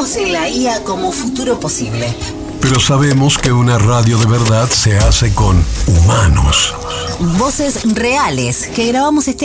Vemos en la IA como futuro posible. Pero sabemos que una radio de verdad se hace con humanos. Voces reales que grabamos este